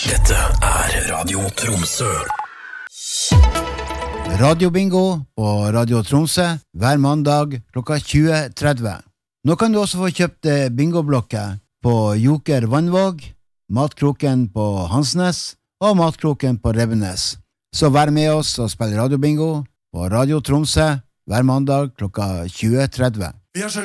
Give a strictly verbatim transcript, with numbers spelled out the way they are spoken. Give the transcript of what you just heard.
Dette er Radio Tromsø. Radio Bingo på Radio Tromsø hver mandag klokka tjue tretti. Nå kan du også få kjøpt bingoblokket på Joker Vannvåg, Matkroken på Hansnes og Matkroken på Revenes. Så vær med oss og spill Radio Bingo på Radio Tromsø hver mandag klokka tjue tretti.